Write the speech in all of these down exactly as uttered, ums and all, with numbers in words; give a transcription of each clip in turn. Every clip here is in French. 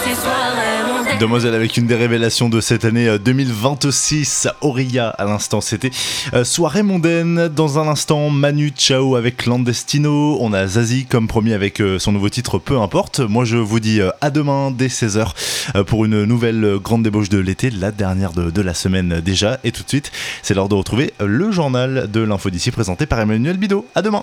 Demoiselle avec une des révélations de cette année deux mille vingt-six, Auria à l'instant, c'était euh, Soirée mondaine. Dans un instant, Manu Chao avec Clandestino, on a Zazie comme promis avec euh, son nouveau titre Peu importe. Moi je vous dis euh, à demain dès seize heures euh, pour une nouvelle euh, grande débauche de l'été, la dernière de, de la semaine déjà, et tout de suite c'est l'heure de retrouver le journal de l'info d'ici présenté par Emmanuel Bidot. À demain.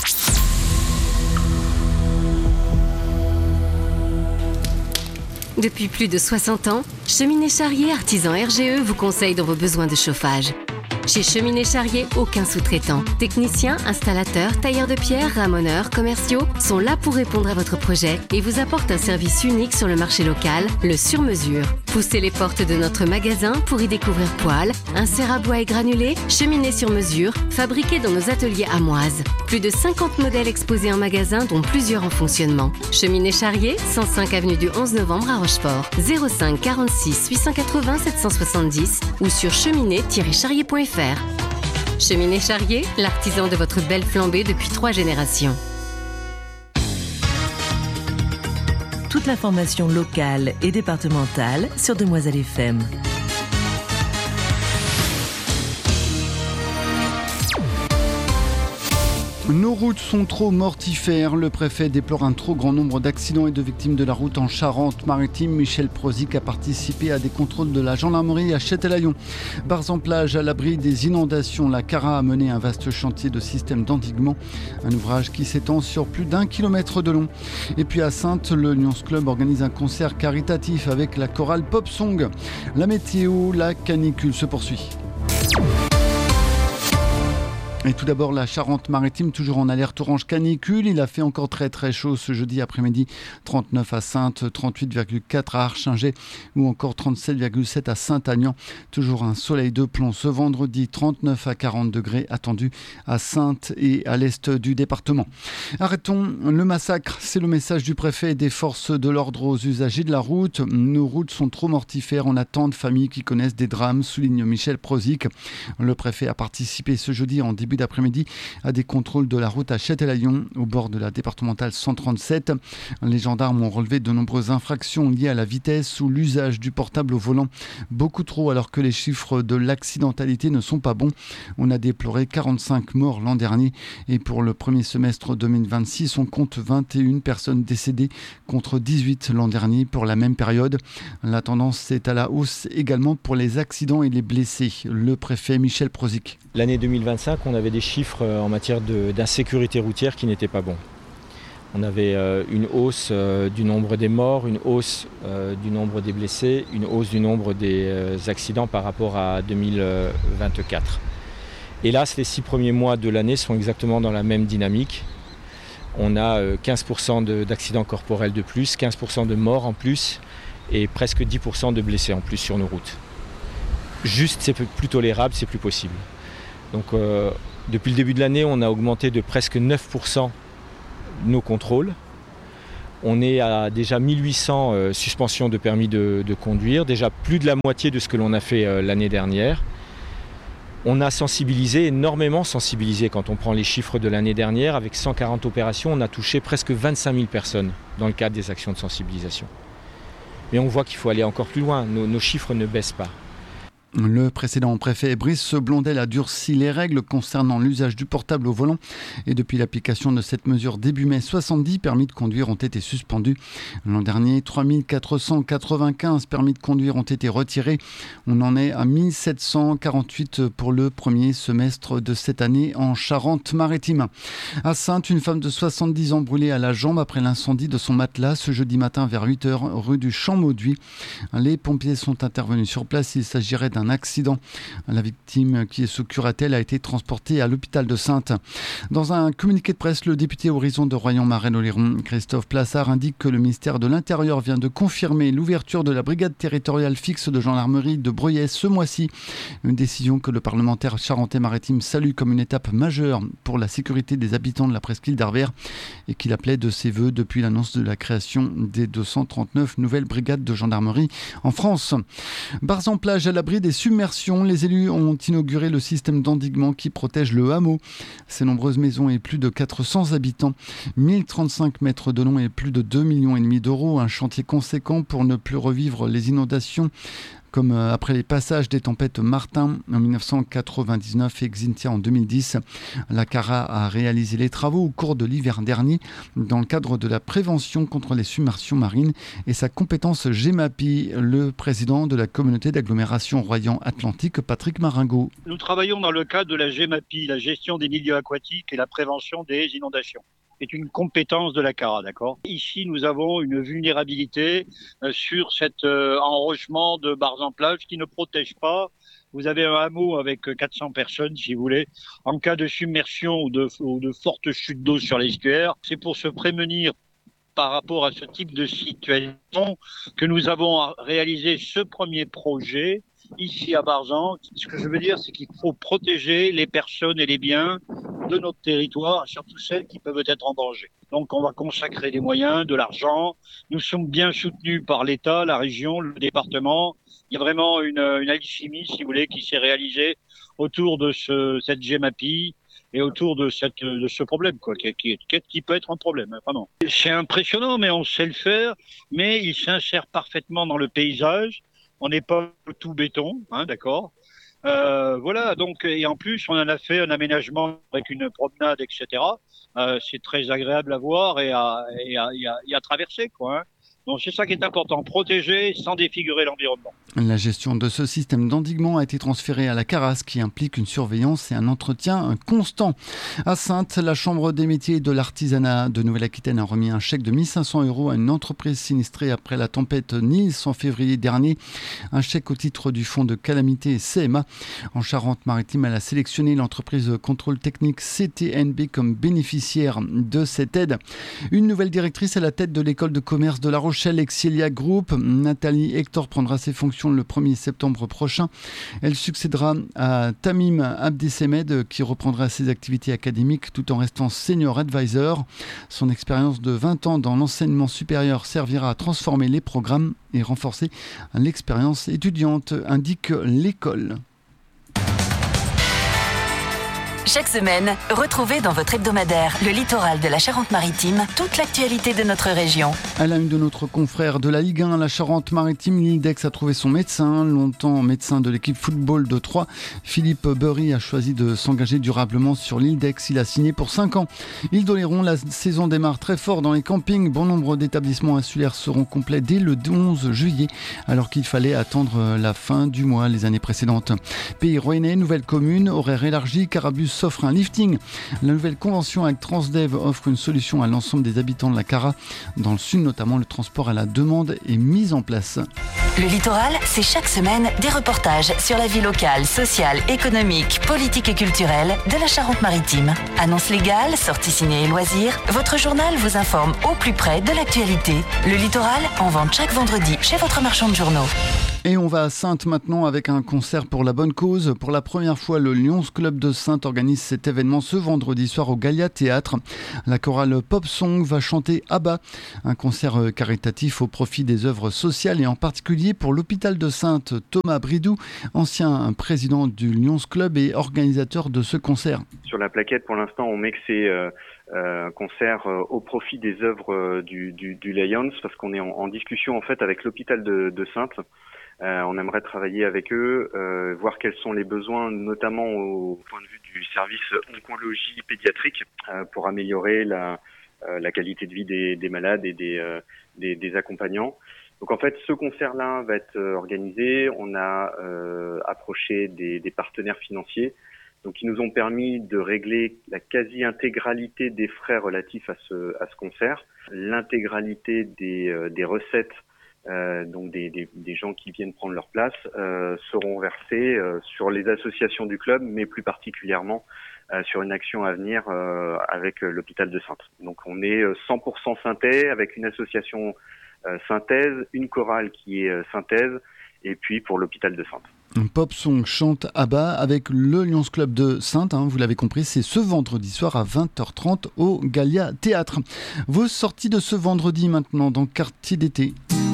Depuis plus de soixante ans, Cheminée Charrier Artisan R G E vous conseille dans vos besoins de chauffage. Chez Cheminée Charrier, aucun sous-traitant. Techniciens, installateurs, tailleurs de pierre, ramoneurs, commerciaux sont là pour répondre à votre projet et vous apportent un service unique sur le marché local, le sur-mesure. Poussez les portes de notre magasin pour y découvrir poêles, inserts à bois et granulés, cheminées sur mesure, fabriquées dans nos ateliers amoises. Plus de cinquante modèles exposés en magasin, dont plusieurs en fonctionnement. Cheminée Charrier, cent cinq avenue du onze novembre à Rochefort. zéro cinq quarante-six huit cent quatre-vingts sept cent soixante-dix ou sur cheminée tiret charrier point f r. Cheminée Charrier, l'artisan de votre belle flambée depuis trois générations. Toute l'information locale et départementale sur Demoiselle F M. Nos routes sont trop mortifères. Le préfet déplore un trop grand nombre d'accidents et de victimes de la route en Charente-Maritime. Michel Prozic a participé à des contrôles de la gendarmerie à Châtelaillon. Bars-en-Plage, à l'abri des inondations, la Cara a mené un vaste chantier de système d'endiguement. Un ouvrage qui s'étend sur plus d'un kilomètre de long. Et puis à Saintes, le Lions Club organise un concert caritatif avec la chorale Pop Song. La météo, la canicule se poursuit. Et tout d'abord, la Charente-Maritime, toujours en alerte orange canicule. Il a fait encore très très chaud ce jeudi après-midi. trente-neuf à Saintes, trente-huit virgule quatre à Archingey ou encore trente-sept virgule sept à Saint-Agnan. Toujours un soleil de plomb ce vendredi. trente-neuf à quarante degrés attendus à Saintes et à l'est du département. Arrêtons le massacre. C'est le message du préfet et des forces de l'ordre aux usagers de la route. Nos routes sont trop mortifères. On attend de familles qui connaissent des drames, souligne Michel Prozic. Le préfet a participé ce jeudi en début d'après-midi à des contrôles de la route à Châtelaillon au bord de la départementale cent trente-sept. Les gendarmes ont relevé de nombreuses infractions liées à la vitesse ou l'usage du portable au volant, beaucoup trop alors que les chiffres de l'accidentalité ne sont pas bons. On a déploré quarante-cinq morts l'an dernier et pour le premier semestre deux mille vingt-six, on compte vingt et une personnes décédées contre dix-huit l'an dernier pour la même période. La tendance est à la hausse également pour les accidents et les blessés. Le préfet Michel Prozic. L'année deux mille vingt-cinq, on avait des chiffres en matière de, d'insécurité routière qui n'étaient pas bons. On avait euh, une hausse euh, du nombre des morts, une hausse euh, du nombre des blessés, une hausse du nombre des euh, accidents par rapport à deux mille vingt-quatre. Hélas, les six premiers mois de l'année sont exactement dans la même dynamique. On a euh, quinze pour cent de, d'accidents corporels de plus, quinze pour cent de morts en plus et presque dix pour cent de blessés en plus sur nos routes. Juste, c'est plus tolérable, c'est plus possible. Donc, euh, depuis le début de l'année, on a augmenté de presque neuf pour cent nos contrôles. On est à déjà mille huit cents euh, suspensions de permis de, de conduire, déjà plus de la moitié de ce que l'on a fait euh, l'année dernière. On a sensibilisé, énormément sensibilisé quand on prend les chiffres de l'année dernière. Avec cent quarante opérations, on a touché presque vingt-cinq mille personnes dans le cadre des actions de sensibilisation. Mais on voit qu'il faut aller encore plus loin, nos, nos chiffres ne baissent pas. Le précédent préfet Brice Blondel a durci les règles concernant l'usage du portable au volant et depuis l'application de cette mesure début mai, soixante-dix permis de conduire ont été suspendus. L'an dernier, trois mille quatre cent quatre-vingt-quinze permis de conduire ont été retirés. On en est à mille sept cent quarante-huit pour le premier semestre de cette année en Charente-Maritime. À Saintes, une femme de soixante-dix ans brûlée à la jambe après l'incendie de son matelas ce jeudi matin vers huit heures rue du Champ-Mauduit. Les pompiers sont intervenus sur place. Il s'agirait d'un accident. La victime, qui est sous curatelle, a été transportée à l'hôpital de Saintes. Dans un communiqué de presse, le député Horizon de Royan-Marais-Oléron, Christophe Plassard, indique que le ministère de l'Intérieur vient de confirmer l'ouverture de la brigade territoriale fixe de gendarmerie de Breuillès ce mois-ci. Une décision que le parlementaire charentais-maritime salue comme une étape majeure pour la sécurité des habitants de la presqu'île d'Arvers et qu'il appelait de ses voeux depuis l'annonce de la création des deux cent trente-neuf nouvelles brigades de gendarmerie en France. Bars-en-Plage, à l'abri des des submersions, les élus ont inauguré le système d'endiguement qui protège le hameau. Ces nombreuses maisons et plus de quatre cents habitants, mille trente-cinq mètres de long et plus de deux virgule cinq millions d'euros. Un chantier conséquent pour ne plus revivre les inondations comme après les passages des tempêtes Martin en dix-neuf cent quatre-vingt-dix-neuf et Xynthia en deux mille dix. La CARA a réalisé les travaux au cours de l'hiver dernier dans le cadre de la prévention contre les submersions marines et sa compétence GEMAPI. Le président de la communauté d'agglomération Royan-Atlantique, Patrick Maringot. Nous travaillons dans le cadre de la GEMAPI, la gestion des milieux aquatiques et la prévention des inondations. C'est une compétence de la CARA, d'accord. Ici, nous avons une vulnérabilité euh, sur cet euh, enrochement de barres en plage qui ne protège pas. Vous avez un hameau avec quatre cents personnes, si vous voulez. En cas de submersion ou de, ou de forte chute d'eau sur l'estuaire, c'est pour se prémunir par rapport à ce type de situation que nous avons réalisé ce premier projet ici à Barzan. Ce que je veux dire, c'est qu'il faut protéger les personnes et les biens de notre territoire, surtout celles qui peuvent être en danger. Donc on va consacrer des moyens, de l'argent. Nous sommes bien soutenus par l'État, la région, le département. Il y a vraiment une, une alchimie, si vous voulez, qui s'est réalisée autour de ce, cette GEMAPI et autour de, cette, de ce problème, quoi, qui, qui, qui peut être un problème, hein, vraiment. C'est impressionnant, mais on sait le faire, mais il s'insère parfaitement dans le paysage. On n'est pas tout béton, hein, d'accord. Euh, voilà, donc, et en plus, on en a fait un aménagement avec une promenade, et cetera. Euh, c'est très agréable à voir et à, et à, et à, et à traverser, quoi, hein. Donc c'est ça qui est important, protéger sans défigurer l'environnement. La gestion de ce système d'endiguement a été transférée à la CARA, ce qui implique une surveillance et un entretien constant. À Saintes, la Chambre des métiers et de l'artisanat de Nouvelle-Aquitaine a remis un chèque de mille cinq cents euros à une entreprise sinistrée après la tempête Nils en février dernier. Un chèque au titre du fonds de calamité C M A. En Charente-Maritime, elle a sélectionné l'entreprise Contrôle Technique C T N B comme bénéficiaire de cette aide. Une nouvelle directrice à la tête de l'école de commerce de La Rochelle, Excelia Group. Nathalie Hector prendra ses fonctions le premier septembre prochain. Elle succédera à Tamim Abdesemed qui reprendra ses activités académiques tout en restant senior advisor. Son expérience de vingt ans dans l'enseignement supérieur servira à transformer les programmes et renforcer l'expérience étudiante, indique l'école. Chaque semaine, retrouvez dans votre hebdomadaire Le Littoral de la Charente-Maritime toute l'actualité de notre région. À la une de notre confrère de la Ligue un, la Charente-Maritime, l'Ildex a trouvé son médecin. Longtemps médecin de l'équipe football de Troyes, Philippe Burry a choisi de s'engager durablement sur l'Ildex. Il a signé pour cinq ans. Île d'Oléron, la saison démarre très fort dans les campings. Bon nombre d'établissements insulaires seront complets dès le onze juillet, alors qu'il fallait attendre la fin du mois les années précédentes. Pays Rouennais, nouvelle commune, horaire élargi, Carabus offre un lifting. La nouvelle convention avec Transdev offre une solution à l'ensemble des habitants de la CARA. Dans le sud, notamment, le transport à la demande est mis en place. Le Littoral, c'est chaque semaine des reportages sur la vie locale, sociale, économique, politique et culturelle de la Charente-Maritime. Annonces légales, sorties ciné et loisirs, votre journal vous informe au plus près de l'actualité. Le Littoral, en vente chaque vendredi chez votre marchand de journaux. Et on va à Saintes maintenant avec un concert pour la bonne cause. Pour la première fois, le Lions Club de Saintes organise cet événement ce vendredi soir au Gallia Théâtre. La chorale Pop Song va chanter Abba, un concert caritatif au profit des œuvres sociales et en particulier pour l'hôpital de Saintes. Thomas Bridou, ancien président du Lions Club et organisateur de ce concert. Sur la plaquette, pour l'instant, on met que c'est euh, un concert euh, au profit des œuvres euh, du, du, du Lions, parce qu'on est en, en discussion en fait avec l'hôpital de, de Saintes. Euh, on aimerait travailler avec eux, euh, voir quels sont les besoins, notamment au point de vue du service oncologie pédiatrique, euh, pour améliorer la, euh, la qualité de vie des, des malades et des, euh, des, des accompagnants. Donc en fait, ce concert-là va être organisé. On a euh, approché des, des partenaires financiers, donc qui nous ont permis de régler la quasi-intégralité des frais relatifs à ce, à ce concert, l'intégralité des, euh, des recettes. Euh, donc des, des, des gens qui viennent prendre leur place euh, seront versés euh, sur les associations du club, mais plus particulièrement euh, sur une action à venir euh, avec euh, l'hôpital de Saintes. Donc on est cent pour cent synthais avec une association euh, synthèse, une chorale qui est euh, synthèse, et puis pour l'hôpital de Saintes. Un pop song chante Abba avec le Lions Club de Saintes, hein, vous l'avez compris, c'est ce vendredi soir à vingt heures trente au Gallia Théâtre. Vos sorties de ce vendredi maintenant dans Quartier d'été.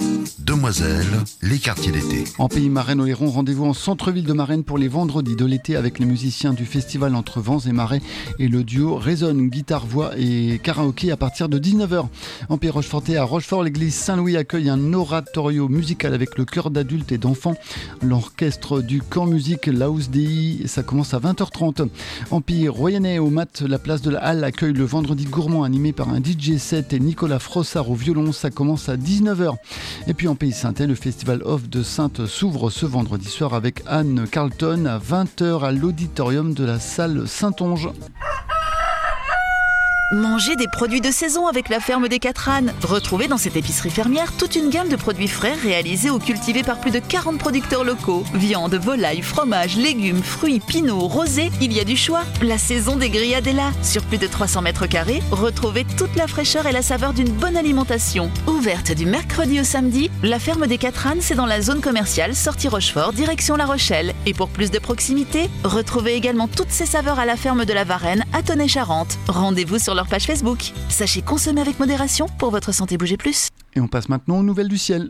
Demoiselle, les quartiers d'été. En Pays Marennes-Oléron, rendez-vous en centre-ville de Marennes pour les vendredis de l'été avec les musiciens du festival Entre Vents et Marais et le duo Résonne, guitare, voix et karaoké à partir de dix-neuf heures. En Pays Rochefortais, à Rochefort, l'église Saint-Louis accueille un oratorio musical avec le chœur d'adultes et d'enfants. L'orchestre du Camp Musique Laus Dei, ça commence à vingt heures trente. En Pays Royannais, au Mat, la place de la Halle accueille le vendredi gourmand animé par un D J set et Nicolas Frossard au violon, ça commence à dix-neuf heures. Et puis en Pays Saintais, le festival Off de Sainte s'ouvre ce vendredi soir avec Anne Carlton à vingt heures à l'auditorium de la salle Saint-Onge. Mangez des produits de saison avec la ferme des Quatre Ânes. Retrouvez dans cette épicerie fermière toute une gamme de produits frais réalisés ou cultivés par plus de quarante producteurs locaux. Viande, volaille, fromage, légumes, fruits, pinots, rosés, il y a du choix. La saison des grillades est là. Sur plus de trois cents mètres carrés, retrouvez toute la fraîcheur et la saveur d'une bonne alimentation. Ouverte du mercredi au samedi, la ferme des Quatre Ânes, c'est dans la zone commerciale sortie Rochefort, direction La Rochelle. Et pour plus de proximité, retrouvez également toutes ces saveurs à la ferme de la Varenne à Tonnay-Charente. Rendez-vous sur leur page Facebook. Sachez consommer avec modération pour votre santé. Bougez plus. Et on passe maintenant aux nouvelles du ciel.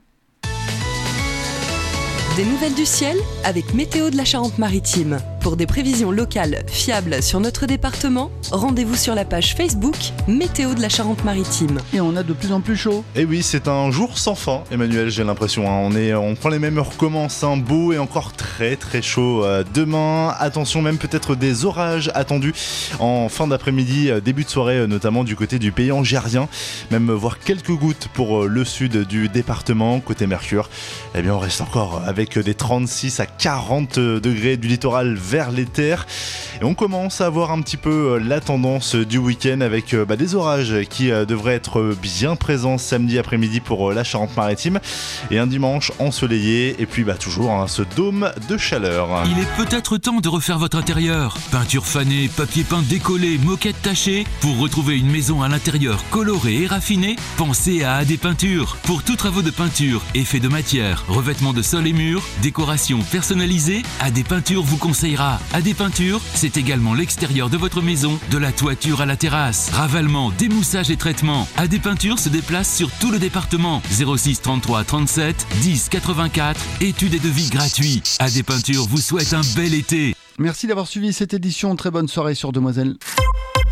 Des nouvelles du ciel avec Météo de la Charente-Maritime. Pour des prévisions locales fiables sur notre département, rendez-vous sur la page Facebook Météo de la Charente-Maritime. Et on a de plus en plus chaud. Et oui, c'est un jour sans fin, Emmanuel, j'ai l'impression. Hein. On, est, on prend les mêmes heures, commence hein, beau et encore très très chaud. Euh, demain, attention, même peut-être des orages attendus en fin d'après-midi, euh, début de soirée, euh, notamment du côté du pays angérien. Même euh, voir quelques gouttes pour euh, le sud du département, côté Mercure. Eh bien, on reste encore avec des trente-six à quarante degrés du littoral vers les terres. Et on commence à voir un petit peu la tendance du week-end avec bah, des orages qui euh, devraient être bien présents samedi après-midi pour euh, la Charente-Maritime et un dimanche ensoleillé et puis bah, toujours hein, ce dôme de chaleur. Il est peut-être temps de refaire votre intérieur. Peinture fanée, papier peint décollé, moquette tachée. Pour retrouver une maison à l'intérieur colorée et raffinée, pensez à A D Peinture. Pour tous travaux de peinture, effets de matière, revêtement de sol et murs, décoration personnalisée, A D Peinture vous conseillera. A D Peinture, c'est également l'extérieur de votre maison, de la toiture à la terrasse. Ravalement, démoussage et traitement. A D Peinture se déplace sur tout le département. zéro six trente-trois trente-sept dix quatre-vingt-quatre. Études et devis gratuits. A D Peinture vous souhaite un bel été. Merci d'avoir suivi cette édition. Très bonne soirée sur Demoiselle.